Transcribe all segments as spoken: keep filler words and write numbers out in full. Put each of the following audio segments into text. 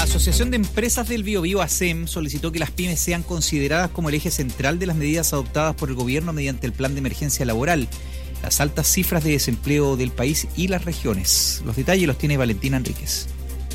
La Asociación de Empresas del Biobío, ASEM, solicitó que las pymes sean consideradas como el eje central de las medidas adoptadas por el gobierno mediante el Plan de Emergencia Laboral, las altas cifras de desempleo del país y las regiones. Los detalles los tiene Valentina Enríquez.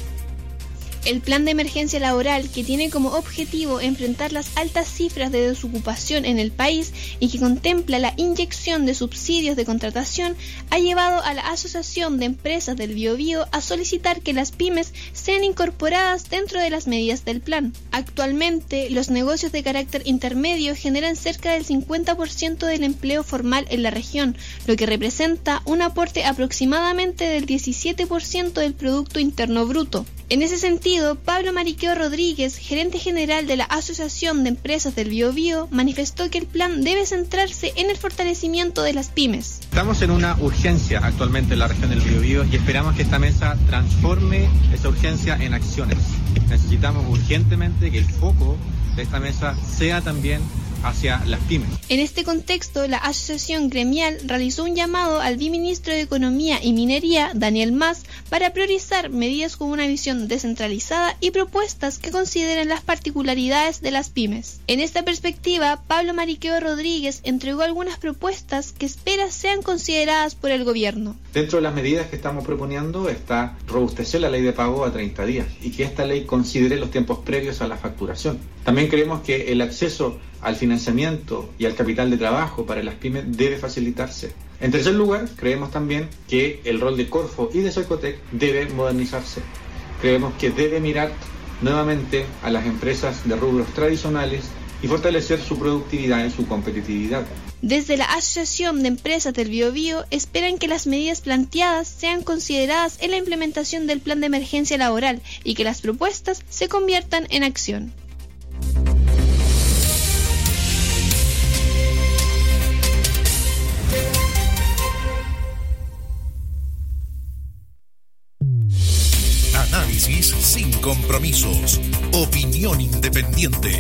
El plan de emergencia laboral, que tiene como objetivo enfrentar las altas cifras de desocupación en el país y que contempla la inyección de subsidios de contratación, ha llevado a la Asociación de Empresas del Biobío a solicitar que las pymes sean incorporadas dentro de las medidas del plan. Actualmente, los negocios de carácter intermedio generan cerca del cincuenta por ciento del empleo formal en la región, lo que representa un aporte aproximadamente del diecisiete por ciento del Producto Interno Bruto. En ese sentido, Pablo Mariqueo Rodríguez, gerente general de la Asociación de Empresas del Biobío, manifestó que el plan debe centrarse en el fortalecimiento de las pymes. Estamos en una urgencia actualmente en la región del Biobío y esperamos que esta mesa transforme esa urgencia en acciones. Necesitamos urgentemente que el foco de esta mesa sea también hacia las pymes. En este contexto, la asociación gremial realizó un llamado al viceministro de Economía y Minería, Daniel Mas, para priorizar medidas con una visión descentralizada y propuestas que consideren las particularidades de las pymes. En esta perspectiva, Pablo Mariqueo Rodríguez entregó algunas propuestas que espera sean consideradas por el gobierno. Dentro de las medidas que estamos proponiendo está robustecer la ley de pago a treinta días y que esta ley considere los tiempos previos a la facturación. También creemos que el acceso al financiamiento y al capital de trabajo para las pymes debe facilitarse. En tercer lugar, creemos también que el rol de Corfo y de Cercotec debe modernizarse. Creemos que debe mirar nuevamente a las empresas de rubros tradicionales y fortalecer su productividad y su competitividad. Desde la Asociación de Empresas del Biobío esperan que las medidas planteadas sean consideradas en la implementación del plan de emergencia laboral y que las propuestas se conviertan en acción. Análisis sin compromisos. Opinión independiente.